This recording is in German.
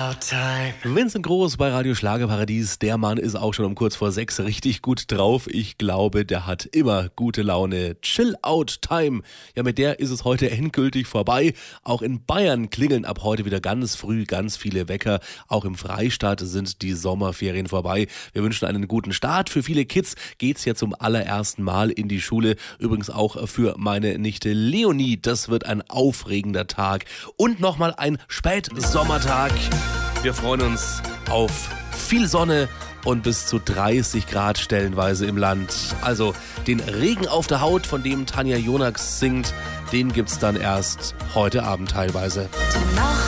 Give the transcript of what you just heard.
Vincent Groß bei Radio Schlagerparadies. Der Mann ist auch schon um kurz vor 6 richtig gut drauf. Ich glaube, der hat immer gute Laune. Chill-Out-Time. Ja, mit der ist es heute endgültig vorbei. Auch in Bayern klingeln ab heute wieder ganz früh ganz viele Wecker. Auch im Freistaat sind die Sommerferien vorbei. Wir wünschen einen guten Start. Für viele Kids geht's ja zum allerersten Mal in die Schule. Übrigens auch für meine Nichte Leonie. Das wird ein aufregender Tag. Und nochmal ein Spätsommertag. Wir freuen uns auf viel Sonne und bis zu 30 Grad stellenweise im Land. Also den Regen auf der Haut, von dem Tanja Jonax singt, den gibt's dann erst heute Abend teilweise. Die Nacht